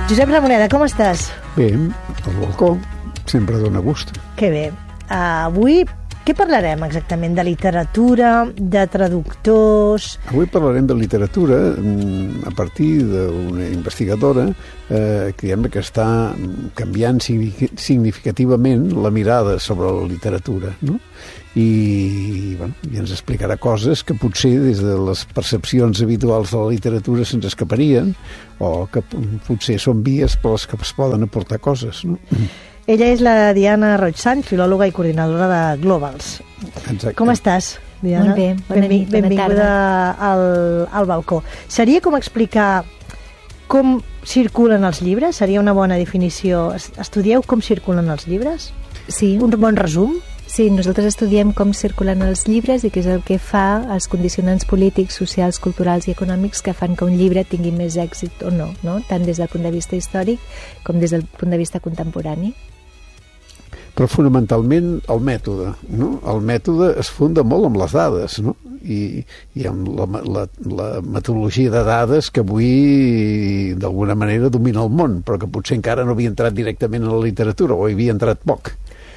Josep Ramoneda, com estàs? Bé, al balcó, sempre dona gust. Que bé. Avui, què parlarem exactament? De literatura, de traductors... Avui parlarem de literatura a partir d'una investigadora que està canviant significativament la mirada sobre la literatura, no? I ens explicarà coses que potser des de les percepcions habituals de la literatura se'ns escaparien o que potser són vies per les que es poden aportar coses, no? Ella és la Diana Roig-Sant, filòloga i coordinadora de Globals. Exacte. Com estàs, Diana? Molt bé, bona nit, bona benvinguda al balcó. Seria com explicar com circulen els llibres? Seria una bona definició. Estudieu com circulen els llibres? Sí. Un bon resum? Sí, nosaltres estudiem com circulen els llibres i què és el que fa els condicionants polítics, socials, culturals i econòmics que fan que un llibre tingui més èxit o no, tant des del punt de vista històric com des del punt de vista contemporani. Però fonamentalment el mètode, no? El mètode es funda molt amb les dades, no? I amb la metodologia de dades que avui d'alguna manera domina el món, però que potser encara no havia entrat directament a la literatura o hi havia entrat poc.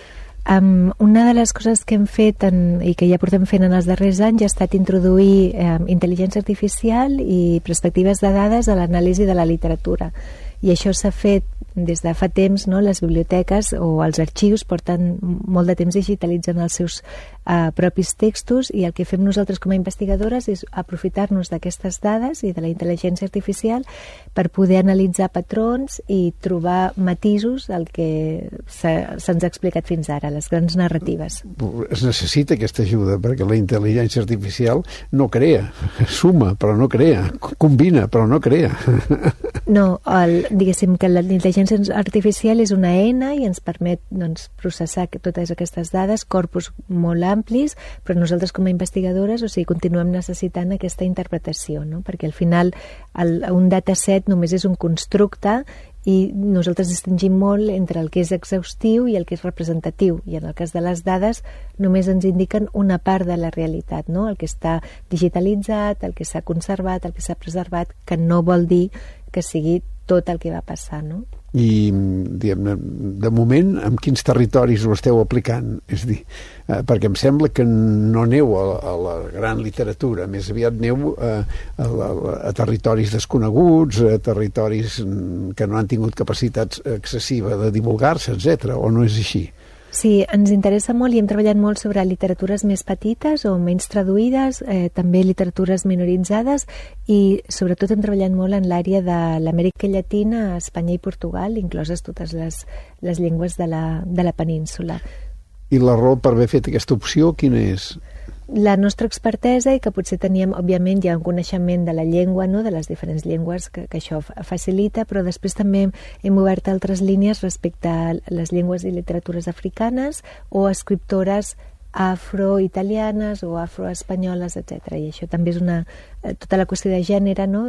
Una de les coses que hem fet i que ja portem fent en els darrers anys ha estat introduir intel·ligència artificial i perspectives de dades a l'anàlisi de la literatura. I això s'ha fet des de fa temps, no? Les biblioteques o els arxius porten molt de temps digitalitzant els seus propis textos i el que fem nosaltres com a investigadores és aprofitar-nos d'aquestes dades i de la intel·ligència artificial per poder analitzar patrons i trobar matisos al que se'ns ha explicat fins ara, les grans narratives. Es necessita aquesta ajuda perquè la intel·ligència artificial no crea, suma però no crea, combina però no crea. No, diguéssim que la intel·ligència artificial és una eina i ens permet processar totes aquestes dades, corpus molt amplis, però nosaltres com a investigadores continuem necessitant aquesta interpretació, no? Perquè al final un dataset només és un constructe i nosaltres distingim molt entre el que és exhaustiu i el que és representatiu, i en el cas de les dades només ens indiquen una part de la realitat, no? El que està digitalitzat, el que s'ha conservat, el que s'ha preservat, que no vol dir que sigui tot el que va passar, no? I, diguem-ne, de moment, en quins territoris ho esteu aplicant? És a dir, perquè em sembla que no aneu a la gran literatura, més aviat aneu a territoris desconeguts, a territoris que no han tingut capacitat excessiva de divulgar-se, etc. O no és així? Sí, ens interessa molt i hem treballat molt sobre literatures més petites o menys traduïdes, també literatures minoritzades i sobretot hem treballat molt en l'àrea de l'Amèrica Llatina, Espanya i Portugal, incloses totes les llengües de la península. I la raó per haver fet aquesta opció, quina és? La nostra expertesa i que potser teníem, òbviament, ja un coneixement de la llengua, no? De les diferents llengües que això facilita, però després també hem obert altres línies respecte a les llengües i literatures africanes o escriptores afroitalianes o afroespanyoles, etc. I això també és tota la qüestió de gènere, no?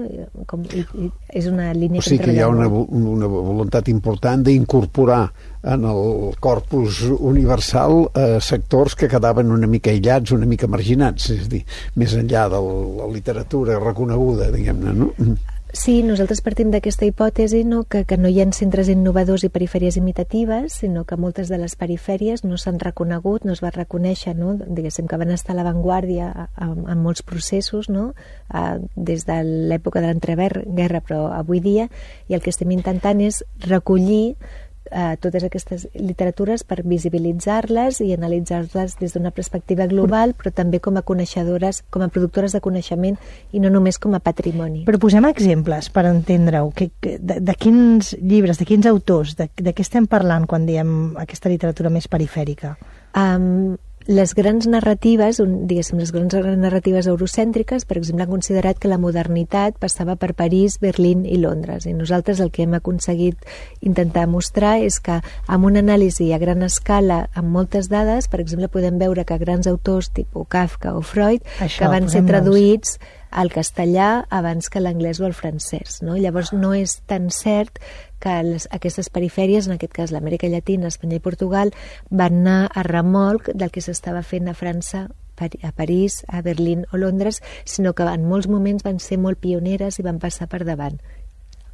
És una línia que hem treballat molt. O sigui que hi ha una voluntat important d'incorporar en el corpus universal sectors que quedaven una mica aïllats, una mica marginats, és a dir, més enllà de la literatura reconeguda, diguem-ne, no? Sí, nosaltres partim d'aquesta hipòtesi, no? Que no hi ha centres innovadors i perifèries imitatives, sinó que moltes de les perifèries no s'han reconegut, no es va reconèixer, no? Diguéssim que van estar a l'avantguàrdia en molts processos, no? Des de l'època de l'entreguerra, però avui dia, i el que estem intentant és recollir totes aquestes literatures per visibilitzar-les i analitzar-les des d'una perspectiva global, però també com a coneixedores, com a productores de coneixement i no només com a patrimoni. Però posem exemples per entendre-ho. De quins llibres, de quins autors, de què estem parlant quan diem aquesta literatura més perifèrica? Les grans narratives, diguéssim, les grans narratives eurocèntriques, per exemple, han considerat que la modernitat passava per París, Berlín i Londres. I nosaltres el que hem aconseguit intentar mostrar és que amb una anàlisi a gran escala, amb moltes dades, per exemple, podem veure que grans autors tipus Kafka o Freud, que van ser traduïts al castellà abans que l'anglès o el francès, no? Llavors no és tan cert que aquestes perifèries, en aquest cas l'Amèrica Llatina, Espanya i Portugal, van anar a remolc del que s'estava fent a França, a París, a Berlín o Londres, sinó que en molts moments van ser molt pioneres i van passar per davant.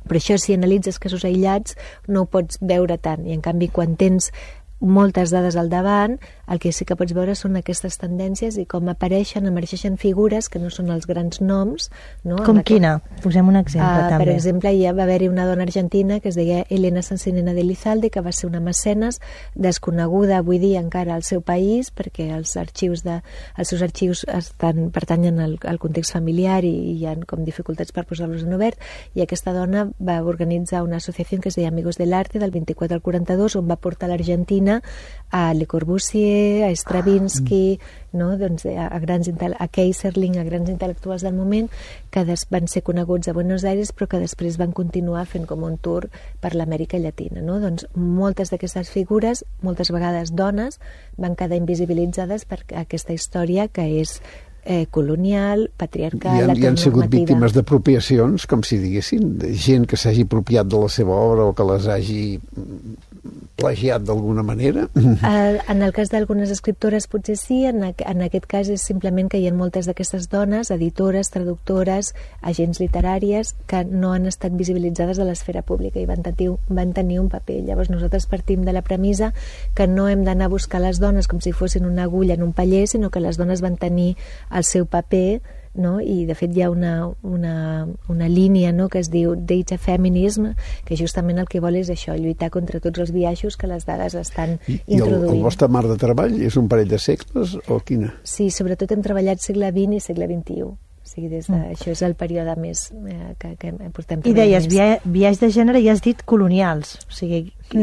Però això, si analitzes casos aïllats, no ho pots veure tant. I, en canvi, quan tens moltes dades al davant, el que sí que pots veure són aquestes tendències i com emergeixen figures que no són els grans noms. No? Com quina? Posem un exemple, també. Per exemple, ja va haver-hi una dona argentina que es deia Elena Sansinena de Elizalde, que va ser una mecenes desconeguda avui dia encara al seu país, perquè els seus arxius pertanyen al context familiar i hi ha com dificultats per posar-los en obert, i aquesta dona va organitzar una associació que es deia Amigos del Arte del 24 al 42, on va portar a l'Argentina a Le Corbusier, a Stravinsky, no? Doncs a Keyserling, a grans intel·lectuals del moment, que van ser coneguts a Buenos Aires, però que després van continuar fent com un tour per l'Amèrica Llatina. No? Doncs moltes d'aquestes figures, moltes vegades dones, van quedar invisibilitzades per aquesta història que és colonial, patriarcal, I han sigut víctimes d'apropiacions, com si diguessin, de gent que s'hagi apropiat de la seva obra o que les hagi plagiat d'alguna manera? En el cas d'algunes escriptores potser sí, en aquest cas és simplement que hi ha moltes d'aquestes dones, editores, traductores, agents literàries, que no han estat visibilitzades a l'esfera pública i van tenir un paper. Llavors nosaltres partim de la premissa que no hem d'anar a buscar les dones com si fossin una agulla en un paller, sinó que les dones van tenir el seu paper, no? I de fet hi ha una línia, no?, que es diu Data Feminism, que justament el que vol és això, lluitar contra tots els biaixos que les dades estan introduint. I el vostre marc de treball és un parell de segles o quina? Sí, sobretot hem treballat segle XX i segle XXI. O sigui, això és el període més que portem treballant. I deies, biaix de gènere, i has dit colonials, o sigui,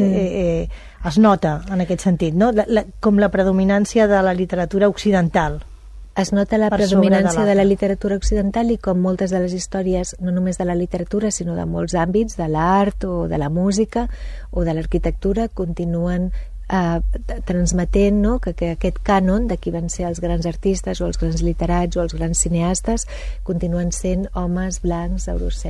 es nota en aquest sentit, no? Com la predominància de la literatura occidental. Es nota la predominància de la literatura occidental i com moltes de les històries, no només de la literatura, sinó de molts àmbits, de l'art o de la música o de l'arquitectura, continuen transmetent, no?, que aquest cànon de qui van ser els grans artistes o els grans literats o els grans cineastes continuen sent homes blancs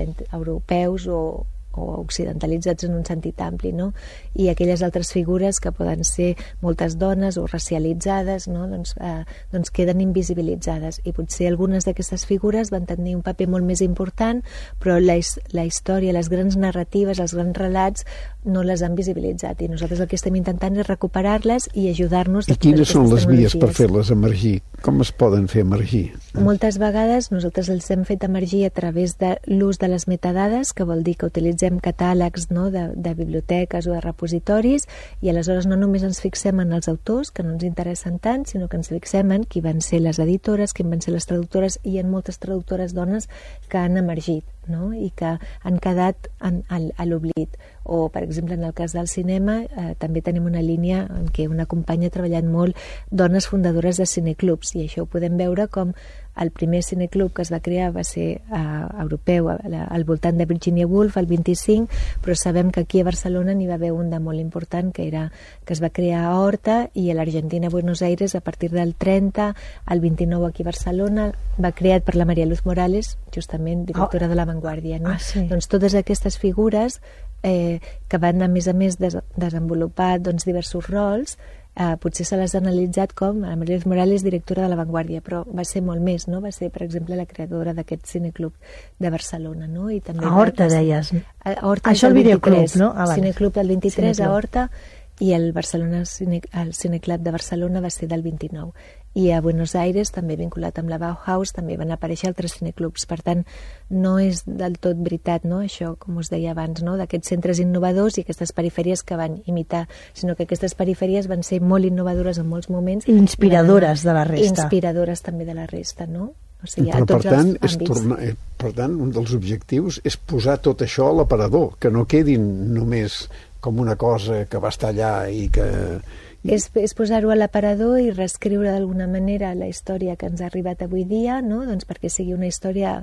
europeus o occidentalitzats en un sentit ampli, no? I aquelles altres figures que poden ser moltes dones o racialitzades, no? Doncs queden invisibilitzades, i potser algunes d'aquestes figures van tenir un paper molt més important, però la història, les grans narratives, els grans relats no les han visibilitzat, i nosaltres el que estem intentant és recuperar-les i ajudar-nos. I quines són les vies per fer-les emergir? Com es poden fer emergir? Moltes vegades nosaltres els hem fet emergir a través de l'ús de les metadades, que vol dir que utilitzem catàlegs, no?, de biblioteques o de repositoris, i aleshores no només ens fixem en els autors, que no ens interessen tant, sinó que ens fixem en qui van ser les editores, qui van ser les traductores, i en moltes traductores dones que han emergit, no?, i que han quedat a l'oblit. O, per exemple, en el cas del cinema, també tenim una línia en què una companya ha treballat molt dones fundadores de cineclubs, i això ho podem veure com el primer cineclub que es va crear va ser europeu, al voltant de Virginia Woolf, el 25, però sabem que aquí a Barcelona n'hi va haver un de molt important, que es va crear a Horta, i a l'Argentina, a Buenos Aires, a partir del 30, al 29 aquí a Barcelona, va creat per la María Luz Morales, justament directora de La Vanguardia, no? Sí. Doncs totes aquestes figures que van, a més, desenvolupar diversos rols, potser se les ha analitzat com a María Luz Morales, directora de La Vanguardia, però va ser molt més, no? Va ser, per exemple, la creadora d'aquest cineclub de Barcelona, no? I també a Horta, deies. Horta, això el videoclub, no? Cineclub del 23 a Horta, i el Cineclub de Barcelona va ser del 29. I a Buenos Aires, també vinculat amb la Bauhaus, també van aparèixer altres cineclubs. Per tant, no és del tot veritat, no?, això, com us deia abans, no?, d'aquests centres innovadors i aquestes perifèries que van imitar, sinó que aquestes perifèries van ser molt innovadores en molts moments. I inspiradores de la resta. Inspiradores també de la resta, no? O sigui, però, per tant, un dels objectius és posar tot això a l'aparador, que no quedin només com una cosa que va estar allà i que... És posar-ho a l'aparador i reescriure d'alguna manera la història que ens ha arribat avui dia, no?, doncs perquè sigui una història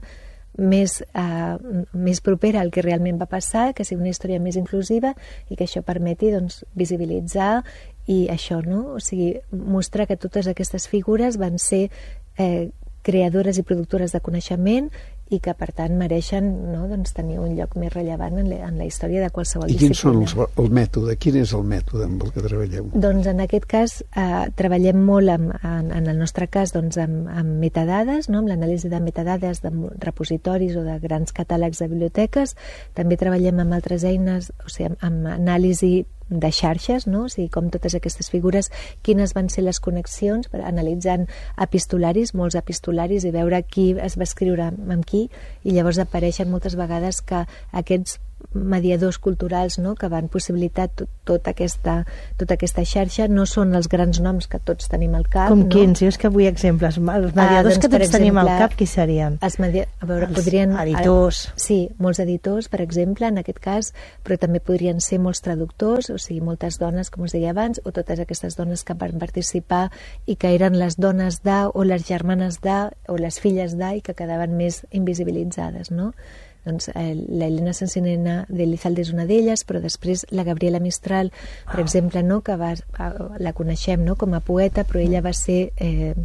més propera al que realment va passar, que sigui una història més inclusiva i que això permeti, doncs, visibilitzar i això, no? O sigui, mostrar que totes aquestes figures van ser creadores i productores de coneixement i que per tant mereixen, no, doncs, tenir un lloc més rellevant en la història de qualsevol disciplina. I disciplina. quin són el mètode? Quin és el mètode amb el que treballeu? Doncs en aquest cas treballem molt en el nostre cas doncs, amb metadades, no? Amb l'anàlisi de metadades de repositoris o de grans catàlegs de biblioteques. També treballem amb altres eines, o sigui, amb anàlisi de xarxes, no? O sigui, com totes aquestes figures, quines van ser les connexions, analitzant epistolaris, molts epistolaris, i veure qui es va escriure amb qui, i llavors apareixen moltes vegades que aquests mediadors culturals, no?, que van possibilitar tota aquesta xarxa no són els grans noms que tots tenim al cap. Com no? quins? Jo és que vull exemples. Els mediadors que tots tenim al cap, qui serien? A veure, podrien... editors. Sí, molts editors, per exemple, en aquest cas, però també podrien ser molts traductors, o sigui, moltes dones, com us deia abans, o totes aquestes dones que van participar i que eren les dones de, o les germanes de, o les filles de, i que quedaven més invisibilitzades, no? Doncs la Elena Sansinena de Elizalde és una d'elles, però després la Gabriela Mistral, per exemple, no, que la coneixem, no, com a poeta, però ella va ser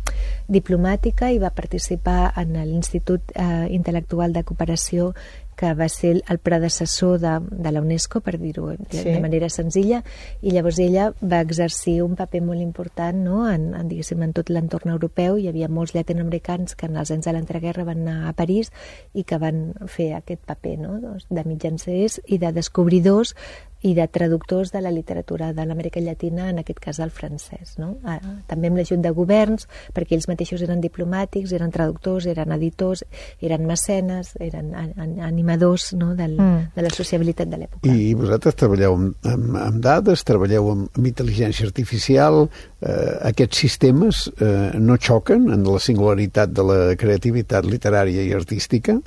diplomàtica i va participar en l'Institut Intel·lectual de Cooperació, que va ser el predecessor de la UNESCO, per dir-ho de manera senzilla, i llavors ella va exercir un paper molt important, no? en tot l'entorn europeu. Hi havia molts llatinoamericans que en els anys de l'entreguerra van anar a París i que van fer aquest paper, no? De mitjancers i de descobridors i de traductors de la literatura de l'Amèrica Llatina, en aquest cas del francès, no? També amb l'ajut de governs, perquè ells mateixos eren diplomàtics, eren traductors, eren editors, eren mecenes, eren animadors, no?, de la sociabilitat de l'època. I vosaltres treballeu amb dades, treballeu amb intel·ligència artificial, aquests sistemes no xoquen en la singularitat de la creativitat literària i artística.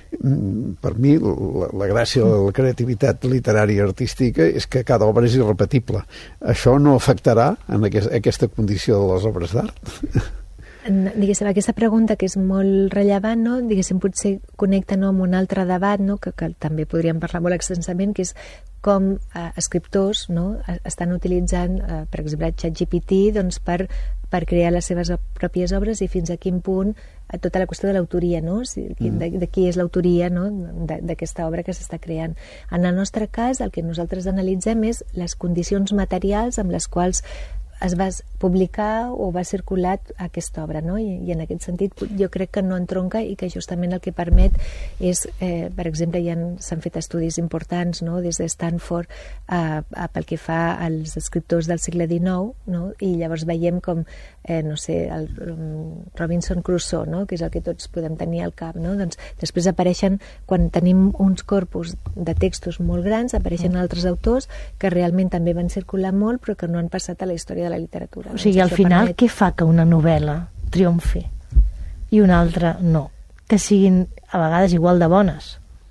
Per mi la gràcia de la creativitat literària i artística és que cada obra és irrepetible. Això no afectarà en aquesta condició de les obres d'art? Diguéssim, aquesta pregunta, que és molt rellevant, no? Diguéssim, potser connecta, no, amb un altre debat, no? que també podríem parlar molt extensament, que és com escriptors, no, estan utilitzant, per exemple, ChatGPT, doncs, per crear les seves pròpies obres, i fins a quin punt tota la qüestió de l'autoria, no? De qui és l'autoria, no?, d'aquesta obra que s'està creant. En el nostre cas, el que nosaltres analitzem és les condicions materials amb les quals es va publicar o va circular aquesta obra, no? I en aquest sentit jo crec que no entronca, i que justament el que permet és, per exemple, s'han fet estudis importants, no?, des de Stanford pel que fa als escriptors del segle XIX, no? I llavors veiem com, no sé, el Robinson Crusoe, no?, que és el que tots podem tenir al cap, no? Doncs després apareixen, quan tenim uns corpus de textos molt grans, apareixen altres autors que realment també van circular molt, però que no han passat a la història de la literatura. O sigui, al final, què fa que una novel·la triomfi i una altra no? Que siguin a vegades igual de bones.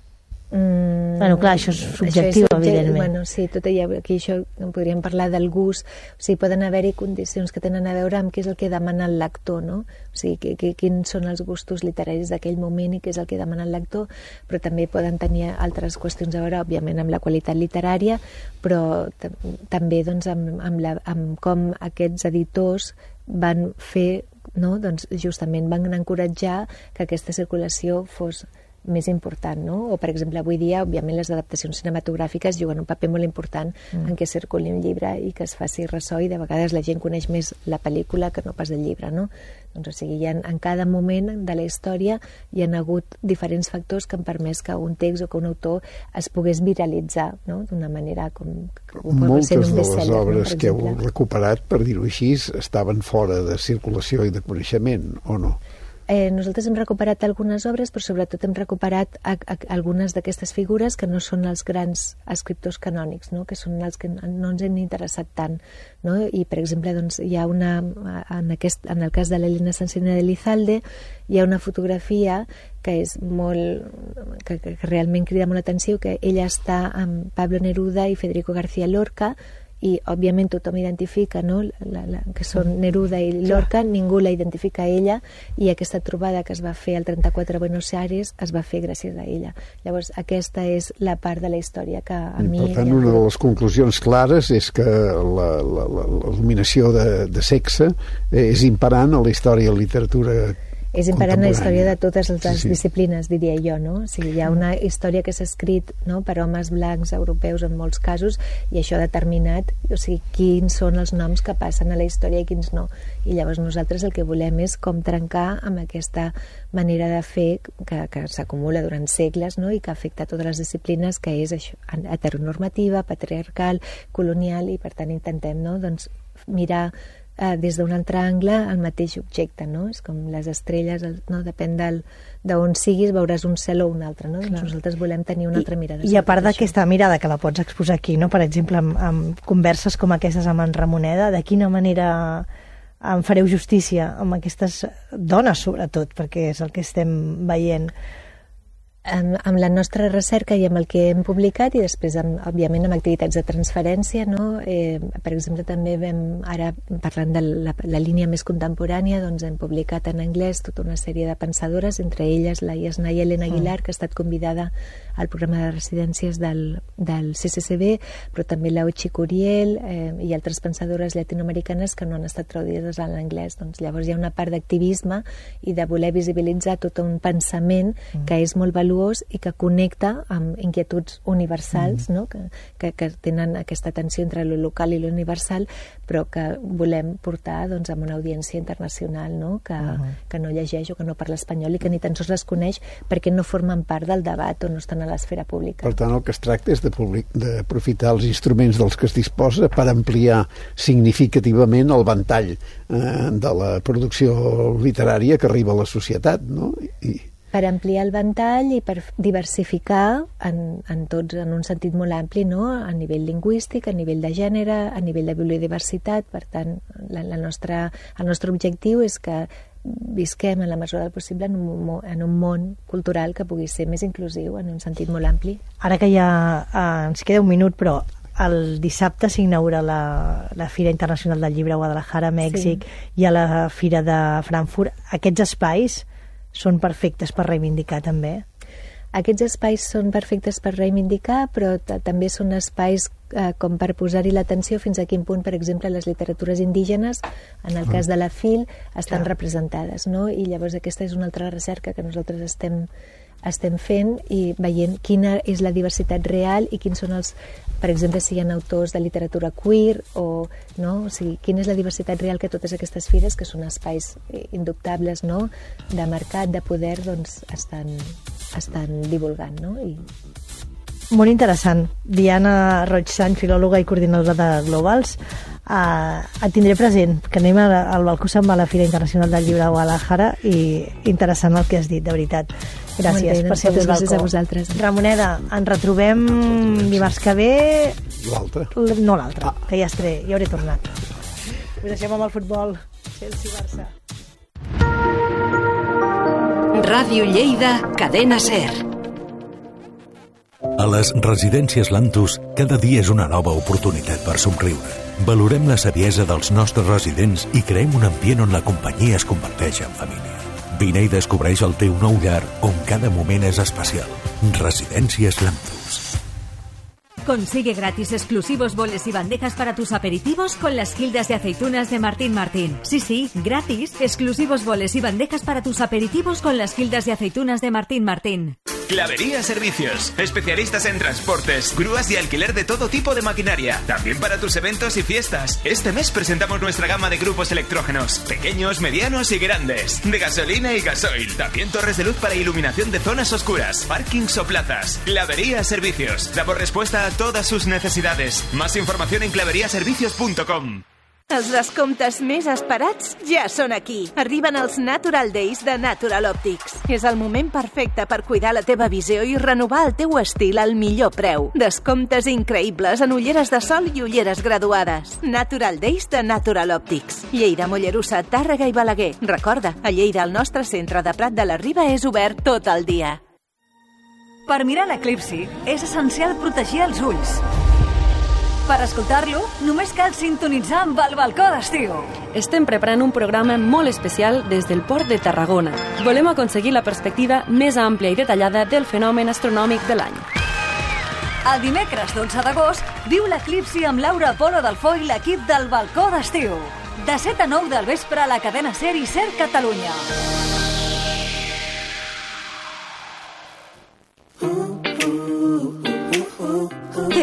Bueno, clar, això és subjectiu, evidentment. Bueno, sí, aquí això podríem parlar del gust. O sigui, poden haver-hi condicions que tenen a veure amb què és el que demana el lector, no? O sigui, quins són els gustos literaris d'aquell moment i què és el que demana el lector, però també poden tenir altres qüestions a veure, òbviament, amb la qualitat literària, però també, doncs, amb com aquests editors van fer, no?, doncs, justament van encoratjar que aquesta circulació fos més important, no? O, per exemple, avui dia, òbviament, les adaptacions cinematogràfiques juguen un paper molt important en què circuli un llibre i que es faci ressò, i de vegades la gent coneix més la pel·lícula que no pas el llibre, no? Doncs, o sigui, en cada moment de la història hi ha hagut diferents factors que han permès que un text o que un autor es pogués viralitzar, no?, d'una manera com... Moltes de les obres que heu recuperat, per dir-ho així, estaven fora de circulació i de coneixement, o no? Nosaltres hem recuperat algunes obres, però sobretot hem recuperat algunes d'aquestes figures que no són els grans escriptors canònics, no?, que són els que no ens hem interessat tant, no? I, per exemple, doncs, hi ha en el cas de l'Elena Sansinena de Elizalde, hi ha una fotografia que és que realment crida molt l'atenció, que ella està amb Pablo Neruda i Federico García Lorca, i òbviament tothom identifica, no?, que són Neruda i Lorca, ningú la identifica a ella, i aquesta trobada que es va fer el 34 a Buenos Aires es va fer gràcies a ella. Llavors, aquesta és la part de la història que a mi... Per tant, una de les conclusions clares és que la dominació de sexe és imperant a la història de la literatura és imperant la història de totes les disciplines, diria jo, no? O sigui, hi ha una història que s'ha escrit, no?, per homes blancs europeus en molts casos, i això ha determinat, o sigui, quins són els noms que passen a la història i quins no. I llavors nosaltres el que volem és com trencar amb aquesta manera de fer que s'acumula durant segles, no?, i que afecta totes les disciplines, que és això, heteronormativa, patriarcal, colonial, i per tant intentem, no?, doncs, mirar des d'un altre angle el mateix objecte, no? És com les estrelles, no? Depèn d'on siguis, veuràs un cel o un altre, no? Doncs nosaltres volem tenir una altra mirada. I a part d'aquesta mirada que la pots exposar aquí, no? Per exemple, amb converses com aquestes amb en Ramoneda, de quina manera em fareu justícia amb aquestes dones, sobretot, perquè és el que estem veient? Amb la nostra recerca i amb el que hem publicat, i després, òbviament, amb activitats de transferència, no? Per exemple, també ara parlant de la línia més contemporània, doncs hem publicat en anglès tota una sèrie de pensadores, entre elles la Yasnaya Elena Aguilar, que ha estat convidada al programa de residències del CCCB, però també la Ochi Curiel i altres pensadores llatinoamericanes que no han estat traduïdes a l'anglès. Doncs llavors hi ha una part d'activisme i de voler visibilitzar tot un pensament que és molt valuós i que connecta amb inquietuds universals, no? que tenen aquesta tensió entre lo local i lo universal, però que volem portar, doncs, amb una audiència internacional, no? Que no llegeix o que no parla espanyol i que ni tan sols les coneix perquè no formen part del debat o no estan a l'esfera pública. Per tant, el que es tracta és d'aprofitar els instruments dels que es disposa per ampliar significativament el ventall de la producció literària que arriba a la societat, no? Per ampliar el ventall i per diversificar en un sentit molt ampli, no? A nivell lingüístic, a nivell de gènere, a nivell de biodiversitat. Per tant, el nostre objectiu és que visquem en la mesura del possible en un món cultural que pugui ser més inclusiu en un sentit molt ampli. Ara que ja ens queda un minut, però el dissabte s'inaugura la Fira Internacional del Llibre a Guadalajara, a Mèxic, i a la Fira de Frankfurt. Aquests espais són perfectes per reivindicar, també? Aquests espais són perfectes per reivindicar, però també són espais com per posar-hi l'atenció fins a quin punt, per exemple, les literatures indígenes, en el cas de la FIL, estan representades, no? I llavors aquesta és una altra recerca que nosaltres estem fent i veient quina és la diversitat real i quins són per exemple, si hi ha autors de literatura queer o sigui, quina és la diversitat real que totes aquestes fires, que són espais indubtables, no?, de mercat, de poder, doncs estan divulgant, no? Molt interessant. Diana Roig-Sant, filòloga i coordinadora de Globals, et tindré present, que anem al balcó se'n va a la Fira Internacional del Llibre a Guadalajara, i interessant el que has dit, de veritat. Gràcies per ser al balcó. Gràcies a vosaltres. Ramoneda, ens retrobem dimarts que ve... L'altre? No l'altre, que ja hauré tornat. Us deixem amb el futbol. Chelsea-Barça. Ràdio Lleida, Cadena SER. A les residències Lantus, cada dia és una nova oportunitat per somriure. Valorem la saviesa dels nostres residents i creem un ambient on la companyia es converteix en família. Vine i descobreix el teu nou llar, on cada moment és especial. Residències Lantus. Consigue gratis exclusivos boles y bandejas para tus aperitivos con las gildas de aceitunas de Martín Martín. Sí, gratis. Exclusivos boles y bandejas para tus aperitivos con las gildas de aceitunas de Martín Martín. Clavería Servicios, especialistas en transportes, grúas y alquiler de todo tipo de maquinaria, también para tus eventos y fiestas. Este mes presentamos nuestra gama de grupos electrógenos, pequeños, medianos y grandes, de gasolina y gasoil, también torres de luz para iluminación de zonas oscuras, parkings o plazas. Clavería Servicios, damos respuesta a todas sus necesidades. Más información en claveriaservicios.com. Els descomptes més esperats ja són aquí. Arriben els Natural Days de Natural Optics. És el moment perfecte per cuidar la teva visió i renovar el teu estil al millor preu. Descomptes increïbles en ulleres de sol i ulleres graduades. Natural Days de Natural Optics. Lleida, Mollerussa, Tàrrega i Balaguer. Recorda, a Lleida el nostre centre de Prat de la Riba és obert tot el dia. Per mirar l'eclipsi és essencial protegir els ulls. Per escoltar-lo, només cal sintonitzar amb el balcó d'estiu. Estem preparant un programa molt especial des del Port de Tarragona. Volem aconseguir la perspectiva més àmplia i detallada del fenomen astronòmic de l'any. El dimecres 12 d'agost, viu l'eclipsi amb Laura Polo del Fo i l'equip del balcó d'estiu. De 7 a 9 del vespre a la cadena SER i SER Catalunya.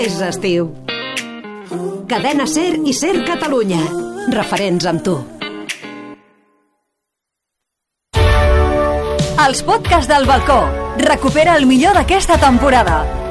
és estiu. Cadena SER i SER Catalunya. Referents amb tu. Els podcasts del balcó. Recupera el millor d'aquesta temporada.